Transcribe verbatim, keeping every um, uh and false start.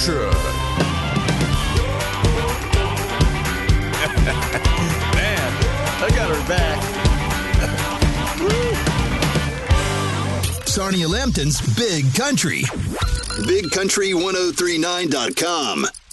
truck. Man, I got her back. Sarnia Lambton's Big Country. big country ten thirty-nine dot com.